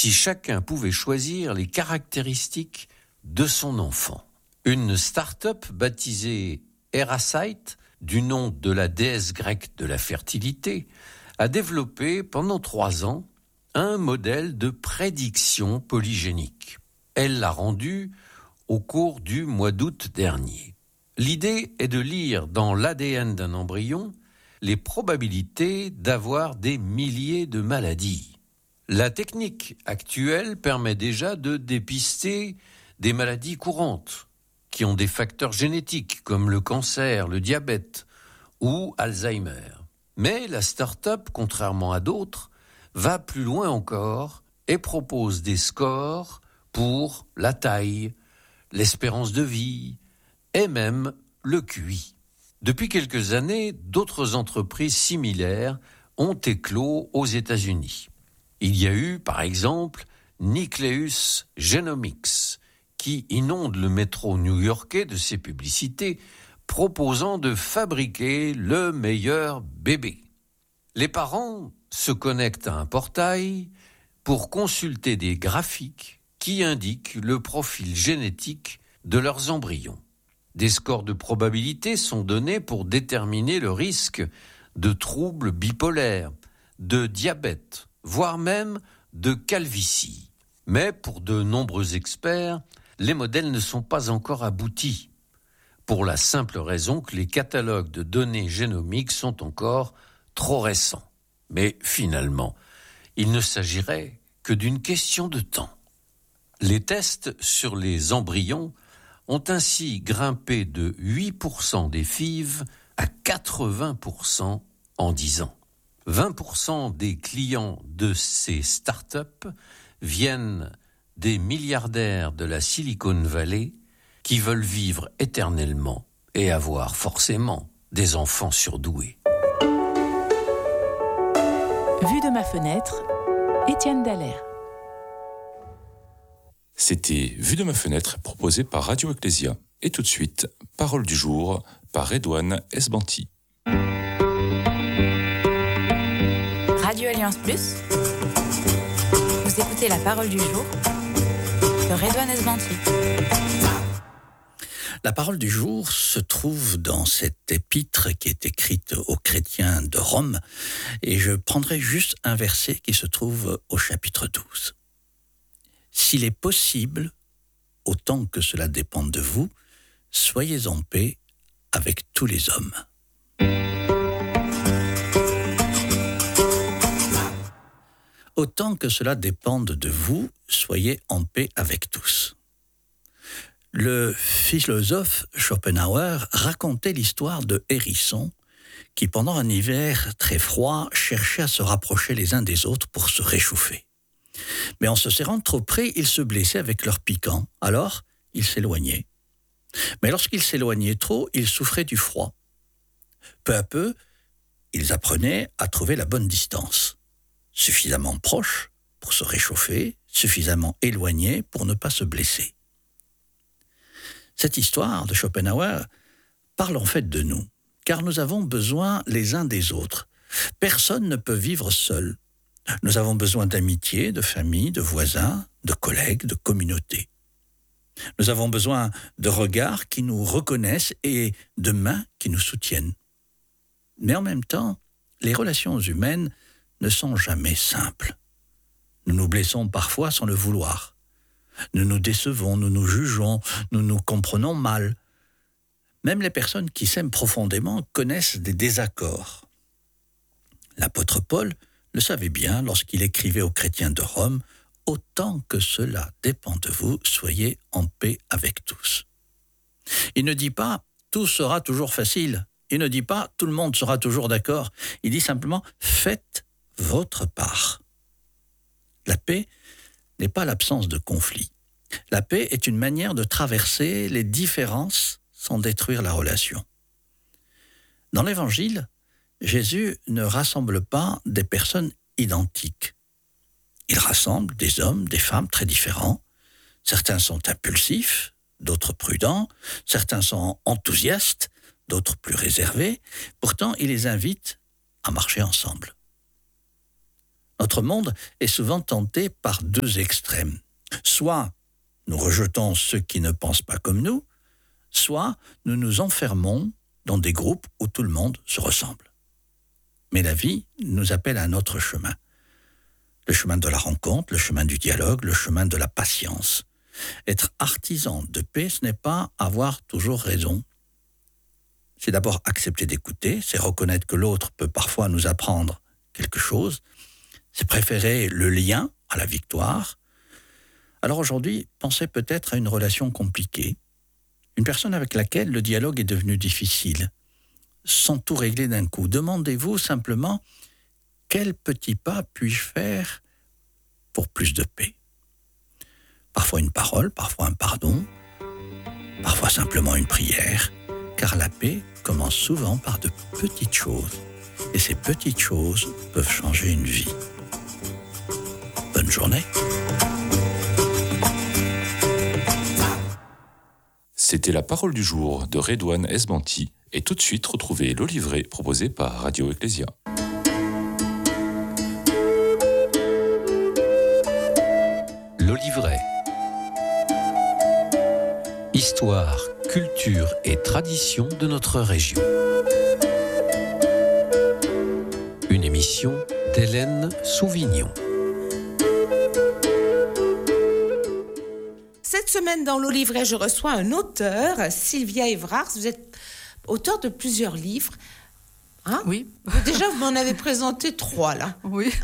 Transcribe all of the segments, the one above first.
si chacun pouvait choisir les caractéristiques de son enfant. Une start-up baptisée Erasite, du nom de la déesse grecque de la fertilité, a développé pendant 3 ans un modèle de prédiction polygénique. Elle l'a rendu au cours du mois d'août dernier. L'idée est de lire dans l'ADN d'un embryon les probabilités d'avoir des milliers de maladies. La technique actuelle permet déjà de dépister des maladies courantes qui ont des facteurs génétiques comme le cancer, le diabète ou Alzheimer. Mais la start-up, contrairement à d'autres, va plus loin encore et propose des scores pour la taille, l'espérance de vie et même le QI. Depuis quelques années, d'autres entreprises similaires ont éclos aux États-Unis. Il y a eu, par exemple, Nucleus Genomics, qui inonde le métro new-yorkais de ses publicités, proposant de fabriquer le meilleur bébé. Les parents se connectent à un portail pour consulter des graphiques qui indiquent le profil génétique de leurs embryons. Des scores de probabilité sont donnés pour déterminer le risque de troubles bipolaires, de diabète, voire même de calvitie. Mais pour de nombreux experts, les modèles ne sont pas encore aboutis, pour la simple raison que les catalogues de données génomiques sont encore trop récents. Mais finalement, il ne s'agirait que d'une question de temps. Les tests sur les embryons ont ainsi grimpé de 8% des FIV à 80% en 10 ans. 20% des clients de ces startups viennent des milliardaires de la Silicon Valley qui veulent vivre éternellement et avoir forcément des enfants surdoués. Vue de ma fenêtre, Étienne Dallaire. C'était Vue de ma fenêtre, proposé par Radio Ecclésia. Et tout de suite, Parole du jour, par Redouane Esbanti. Radio Alliance Plus. Vous écoutez la Parole du jour de Redouane Esbanti. La parole du jour se trouve dans cette épître qui est écrite aux chrétiens de Rome, et je prendrai juste un verset qui se trouve au chapitre 12. S'il est possible, autant que cela dépende de vous, soyez en paix avec tous les hommes. Autant que cela dépende de vous, soyez en paix avec tous. Le philosophe Schopenhauer racontait l'histoire de hérissons qui, pendant un hiver très froid, cherchaient à se rapprocher les uns des autres pour se réchauffer. Mais en se serrant trop près, ils se blessaient avec leurs piquants. Alors, ils s'éloignaient. Mais lorsqu'ils s'éloignaient trop, ils souffraient du froid. Peu à peu, ils apprenaient à trouver la bonne distance. Suffisamment proche pour se réchauffer, suffisamment éloigné pour ne pas se blesser. Cette histoire de Schopenhauer parle en fait de nous, car nous avons besoin les uns des autres. Personne ne peut vivre seul. Nous avons besoin d'amitié, de famille, de voisins, de collègues, de communautés. Nous avons besoin de regards qui nous reconnaissent et de mains qui nous soutiennent. Mais en même temps, les relations humaines ne sont jamais simples. Nous nous blessons parfois sans le vouloir. Nous nous décevons, nous nous jugeons, nous nous comprenons mal. Même les personnes qui s'aiment profondément connaissent des désaccords. L'apôtre Paul le savait bien lorsqu'il écrivait aux chrétiens de Rome « Autant que cela dépend de vous, soyez en paix avec tous ». Il ne dit pas « tout sera toujours facile ». Il ne dit pas « tout le monde sera toujours d'accord ». Il dit simplement « faites votre part ». La paix n'est pas l'absence de conflit. La paix est une manière de traverser les différences sans détruire la relation. Dans l'Évangile, Jésus ne rassemble pas des personnes identiques. Il rassemble des hommes, des femmes très différents. Certains sont impulsifs, d'autres prudents, certains sont enthousiastes, d'autres plus réservés. Pourtant, il les invite à marcher ensemble. Notre monde est souvent tenté par deux extrêmes. Soit nous rejetons ceux qui ne pensent pas comme nous, soit nous nous enfermons dans des groupes où tout le monde se ressemble. Mais la vie nous appelle à un autre chemin. Le chemin de la rencontre, le chemin du dialogue, le chemin de la patience. Être artisan de paix, ce n'est pas avoir toujours raison. C'est d'abord accepter d'écouter, c'est reconnaître que l'autre peut parfois nous apprendre quelque chose, c'est préférer le lien à la victoire. Alors aujourd'hui, pensez peut-être à une relation compliquée, une personne avec laquelle le dialogue est devenu difficile, sans tout régler d'un coup. Demandez-vous simplement quel petit pas puis-je faire pour plus de paix. Parfois une parole, parfois un pardon, parfois simplement une prière, car la paix commence souvent par de petites choses, et ces petites choses peuvent changer une vie. Bonne journée. C'était la parole du jour de Redouane Esbanti, et tout de suite retrouvez l'Olivret proposé par Radio Ecclésia. L'Olivret. Histoire, culture et tradition de notre région. Une émission d'Hélène Souvignon. Cette semaine, dans l'Olivret, je reçois un auteur, Sylvia Evrard. Vous êtes auteur de plusieurs livres. Hein? Oui. Déjà, vous m'en avez présenté 3, là. Oui.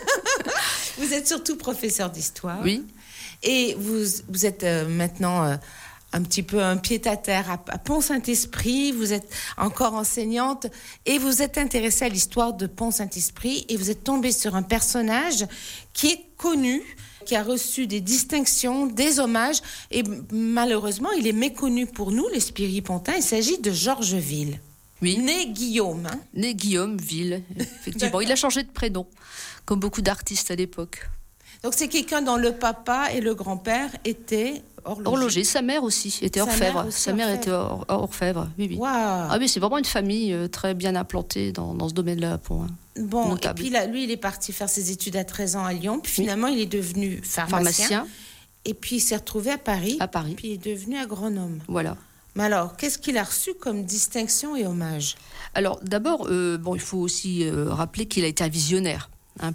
Vous êtes surtout professeur d'histoire. Oui. Et vous êtes maintenant un petit peu un pied-à-terre à Pont-Saint-Esprit. Vous êtes encore enseignante et vous êtes intéressée à l'histoire de Pont-Saint-Esprit. Et vous êtes tombée sur un personnage qui est connu, qui a reçu des distinctions, des hommages. Et malheureusement, il est méconnu pour nous, les Spiripontains. Il s'agit de Georges Ville. Oui. Né Guillaume. Hein? Né Guillaume Ville, effectivement. Il a changé de prénom, comme beaucoup d'artistes à l'époque. Donc c'est quelqu'un dont le papa et le grand-père étaient horlogers. Sa mère aussi était orfèvre. Sa mère était orfèvre. Oui, oui. Wow. Ah oui, c'est vraiment une famille très bien implantée dans ce domaine-là. Bon, notable. Et puis là, lui, il est parti faire ses études à 13 ans à Lyon. Puis finalement, il est devenu pharmacien. Et puis il s'est retrouvé à Paris. Puis il est devenu agronome. Voilà. Mais alors, qu'est-ce qu'il a reçu comme distinction et hommage ? Alors d'abord, il faut aussi rappeler qu'il a été un visionnaire.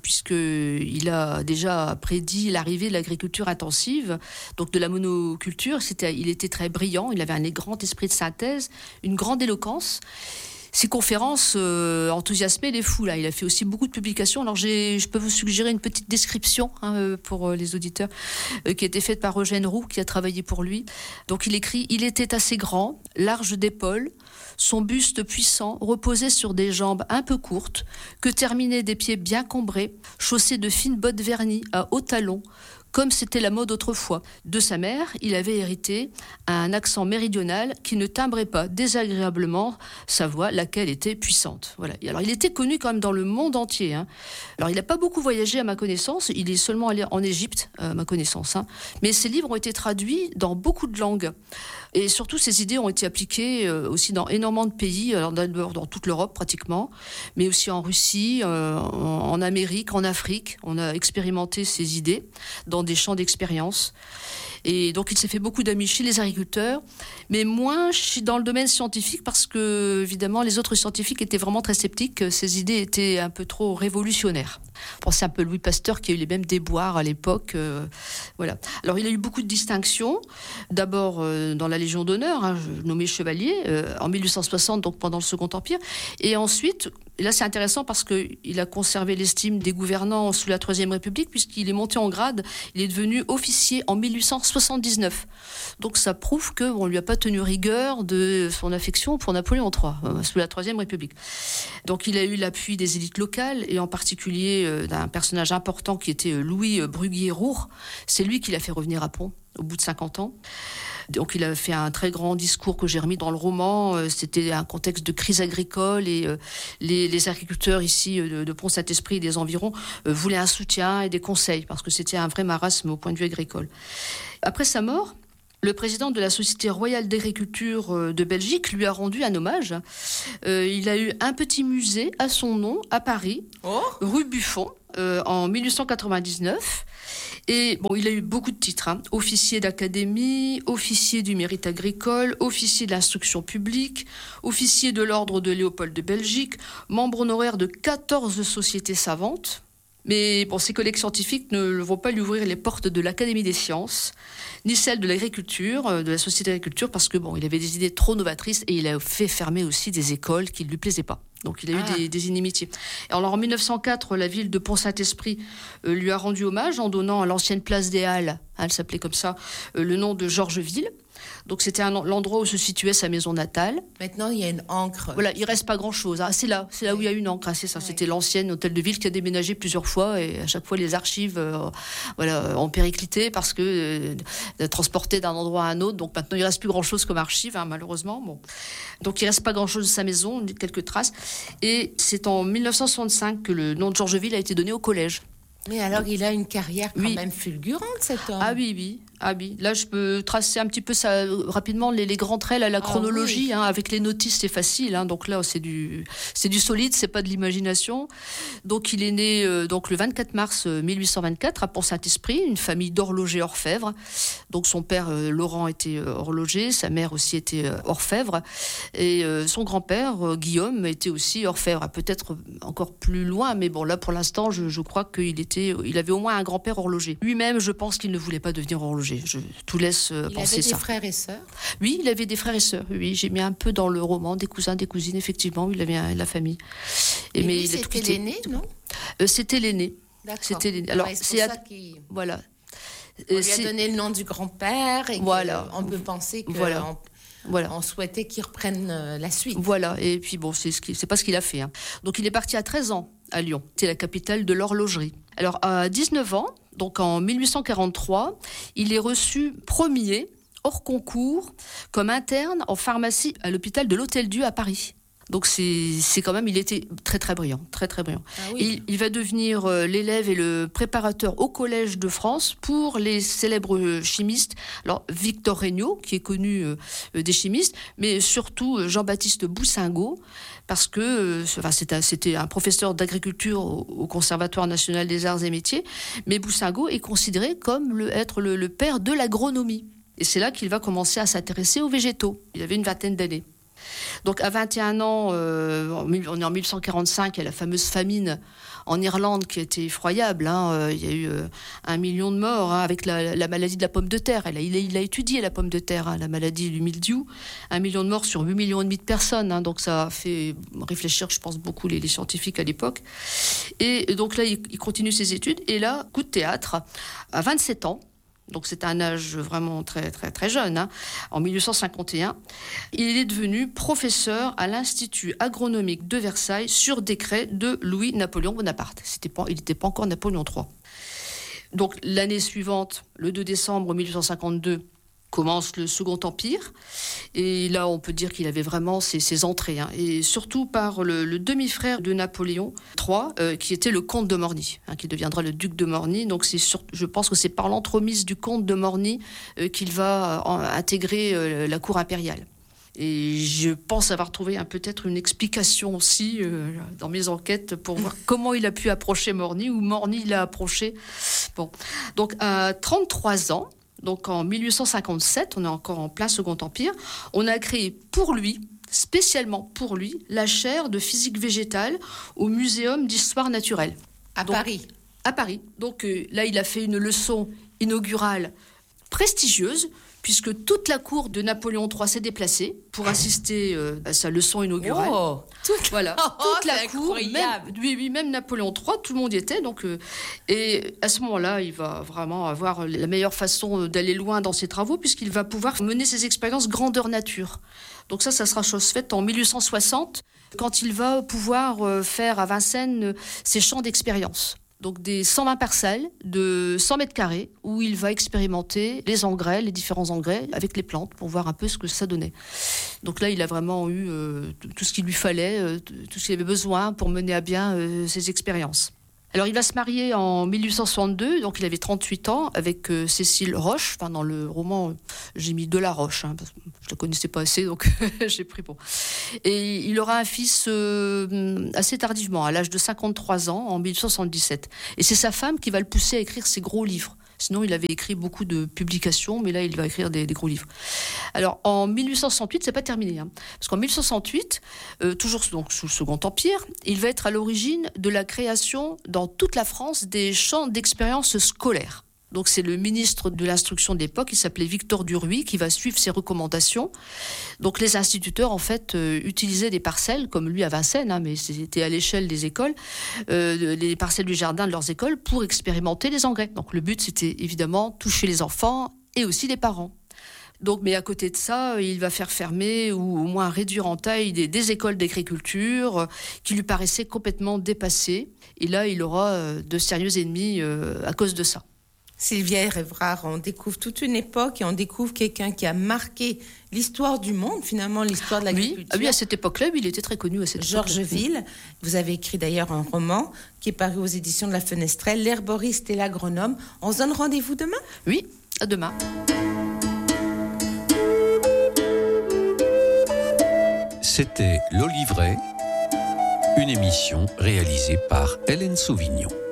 Puisqu'il a déjà prédit l'arrivée de l'agriculture intensive, donc de la monoculture. Il était très brillant, il avait un grand esprit de synthèse, une grande éloquence. Ses conférences enthousiasmaient les foules. Il a fait aussi beaucoup de publications. Alors je peux vous suggérer une petite description pour les auditeurs qui a été faite par Eugène Roux, qui a travaillé pour lui. Donc il écrit « Il était assez grand, large d'épaules, son buste puissant reposait sur des jambes un peu courtes, que terminaient des pieds bien cambrés, chaussés de fines bottes vernies à hauts talons, comme c'était la mode autrefois. De sa mère, il avait hérité un accent méridional qui ne timbrait pas désagréablement sa voix, laquelle était puissante. Voilà. Alors, il était connu quand même dans le monde entier. Alors, il n'a pas beaucoup voyagé à ma connaissance. Il est seulement allé en Égypte, à ma connaissance. Mais ses livres ont été traduits dans beaucoup de langues. Et surtout, ses idées ont été appliquées aussi dans énormément de pays, alors dans toute l'Europe pratiquement, mais aussi en Russie, en Amérique, en Afrique. On a expérimenté ses idées dans des champs d'expérience. Et donc, il s'est fait beaucoup d'amis chez les agriculteurs, mais moins dans le domaine scientifique, parce que, évidemment, les autres scientifiques étaient vraiment très sceptiques. Ses idées étaient un peu trop révolutionnaires. Pensez un peu Louis Pasteur, qui a eu les mêmes déboires à l'époque. Voilà. Alors, il a eu beaucoup de distinctions. D'abord, dans la Légion d'honneur, nommé chevalier, en 1860, donc pendant le Second Empire. Et ensuite, et là, c'est intéressant parce qu'il a conservé l'estime des gouvernants sous la Troisième République, puisqu'il est monté en grade. Il est devenu officier en 1879. Donc, ça prouve qu'on ne lui a pas tenu rigueur de son affection pour Napoléon III, sous la Troisième République. Donc, il a eu l'appui des élites locales, et en particulier d'un personnage important qui était Louis Bruguier-Roure. C'est lui qui l'a fait revenir à Pont, au bout de 50 ans. Donc, il a fait un très grand discours que j'ai remis dans le roman. C'était un contexte de crise agricole et les agriculteurs ici de Pont-Saint-Esprit et des environs voulaient un soutien et des conseils parce que c'était un vrai marasme au point de vue agricole. Après sa mort, Le président de la Société royale d'agriculture de Belgique lui a rendu un hommage. Il a eu un petit musée à son nom à Paris, rue Buffon, en 1899. Et bon, il a eu beaucoup de titres, hein. Officier d'académie, officier du mérite agricole, officier de l'instruction publique, officier de l'ordre de Léopold de Belgique, membre honoraire de 14 sociétés savantes. Mais bon, ses collègues scientifiques ne vont pas lui ouvrir les portes de l'Académie des sciences, ni celles de l'agriculture, de la Société d'agriculture, parce que bon, il avait des idées trop novatrices et il a fait fermer aussi des écoles qui ne lui plaisaient pas. Donc il a eu des inimitiés. Alors en 1904, la ville de Pont-Saint-Esprit lui a rendu hommage en donnant à l'ancienne place des Halles, elle s'appelait comme ça, le nom de Georgeville. Donc c'était l'endroit où se situait sa maison natale. Maintenant, il y a une ancre. Voilà, il reste pas grand-chose. Ah, c'est là où il y a une ancre. Ah, c'est ça. Ouais. C'était l'ancienne hôtel de ville qui a déménagé plusieurs fois et à chaque fois les archives, ont périclité parce que transportées d'un endroit à un autre. Donc maintenant, il reste plus grand-chose comme archive, hein, malheureusement. Bon, donc il reste pas grand-chose de sa maison, quelques traces. Et c'est en 1965 que le nom de Georgeville a été donné au collège. Mais alors, il a une carrière quand même fulgurante, cet homme. Ah oui. Là, je peux tracer un petit peu ça rapidement, les grands traits, la chronologie, hein, avec les notices, c'est facile. Hein, donc là, c'est du solide, c'est pas de l'imagination. Donc il est né donc le 24 mars 1824 à Pont-Saint-Esprit, une famille d'horlogers orfèvres. Donc son père Laurent était horloger, sa mère aussi était orfèvre, et son grand-père Guillaume était aussi orfèvre. Peut-être encore plus loin, mais bon là pour l'instant, je crois qu'il avait au moins un grand-père horloger. Lui-même, je pense qu'il ne voulait pas devenir horloger. Je tout laisse penser ça. Il avait des frères et sœurs ? Oui, il avait des frères et sœurs. Oui, j'ai mis un peu dans le roman des cousins, des cousines. Effectivement, il avait la famille. Mais lui, c'était l'aîné, non ? C'était l'aîné. D'accord. C'était l'aîné. Alors, c'est pour ça qu'il... Voilà. On lui a donné le nom du grand-père et on peut penser que on souhaitait qu'il reprenne la suite. Voilà. Et puis bon, c'est pas ce qu'il a fait. Hein. Donc il est parti à 13 ans à Lyon. C'est la capitale de l'horlogerie. Alors à 19 ans, donc en 1843, il est reçu premier hors concours comme interne en pharmacie à l'hôpital de l'Hôtel-Dieu à Paris. Donc c'est quand même, il était très très brillant, très très brillant. Ah oui. Il va devenir l'élève et le préparateur au Collège de France pour les célèbres chimistes. Alors Victor Regnault, qui est connu des chimistes, mais surtout Jean-Baptiste Boussingault, parce que c'était un professeur d'agriculture au Conservatoire national des arts et métiers, mais Boussingault est considéré comme être le père de l'agronomie. Et c'est là qu'il va commencer à s'intéresser aux végétaux. Il avait une vingtaine d'années. Donc à 21 ans, on est en 1845, il y a la fameuse famine en Irlande qui a été effroyable. Hein. Il y a eu 1 million de morts avec la maladie de la pomme de terre. Il a étudié la pomme de terre, la maladie du mildiou. 1 million de morts sur 8,5 millions de personnes. Hein. Donc ça a fait réfléchir, je pense, beaucoup les scientifiques à l'époque. Et donc là, il continue ses études. Et là, coup de théâtre, à 27 ans, donc c'est un âge vraiment très, très, très jeune, hein. En 1851, il est devenu professeur à l'Institut agronomique de Versailles sur décret de Louis-Napoléon Bonaparte. Il n'était pas encore Napoléon III. Donc l'année suivante, le 2 décembre 1852, commence le Second Empire. Et là, on peut dire qu'il avait vraiment ses entrées. Hein, et surtout par le demi-frère de Napoléon III, qui était le comte de Morny, hein, qui deviendra le duc de Morny. Donc je pense que c'est par l'entremise du comte de Morny qu'il va intégrer la cour impériale. Et je pense avoir trouvé peut-être une explication aussi dans mes enquêtes pour voir comment il a pu approcher Morny, ou Morny l'a approché. Bon. Donc à 33 ans, donc en 1857, on est encore en plein Second Empire, on a créé pour lui, spécialement pour lui, la chaire de physique végétale au Muséum d'histoire naturelle. Paris. À Paris. Donc là, il a fait une leçon inaugurale prestigieuse, puisque toute la cour de Napoléon III s'est déplacée pour assister à sa leçon inaugurale. Toute la cour, même Napoléon III, tout le monde y était. Donc, et à ce moment-là, il va vraiment avoir la meilleure façon d'aller loin dans ses travaux, puisqu'il va pouvoir mener ses expériences grandeur nature. Donc ça sera chose faite en 1860, quand il va pouvoir faire à Vincennes ses champs d'expérience. Donc des 120 parcelles de 100 mètres carrés où il va expérimenter les engrais, les différents engrais avec les plantes pour voir un peu ce que ça donnait. Donc là, il a vraiment eu tout ce qu'il lui fallait, tout ce qu'il avait besoin pour mener à bien ses expériences. Alors, il va se marier en 1862, donc il avait 38 ans, avec Cécile Roche. Enfin, dans le roman, j'ai mis de la Roche, parce que je ne la connaissais pas assez, donc j'ai pris pour. Et il aura un fils assez tardivement, à l'âge de 53 ans, en 1877. Et c'est sa femme qui va le pousser à écrire ses gros livres. Sinon, il avait écrit beaucoup de publications, mais là, il va écrire des gros livres. Alors, en 1868, c'est pas terminé, parce qu'en 1868, toujours donc sous le Second Empire, il va être à l'origine de la création dans toute la France des champs d'expérience scolaires. Donc, c'est le ministre de l'Instruction de l'époque, qui s'appelait Victor Duruy, qui va suivre ses recommandations. Donc, les instituteurs, en fait, utilisaient des parcelles, comme lui à Vincennes, mais c'était à l'échelle des écoles, les parcelles du jardin de leurs écoles, pour expérimenter les engrais. Donc, le but, c'était évidemment toucher les enfants et aussi les parents. Donc, mais à côté de ça, il va faire fermer ou au moins réduire en taille des écoles d'agriculture qui lui paraissaient complètement dépassées. Et là, il aura de sérieux ennemis à cause de ça. Sylvia Evrard, on découvre toute une époque et on découvre quelqu'un qui a marqué l'histoire du monde, finalement, l'histoire de l'agriculture. Oui, à cette époque-là, il était très connu à cette époque. Georges Ville, vous avez écrit d'ailleurs un roman qui est paru aux éditions de La Fenestrelle, L'herboriste et l'agronome. On se donne rendez-vous demain ? Oui, à demain. C'était L'Olivret, une émission réalisée par Hélène Sauvignon.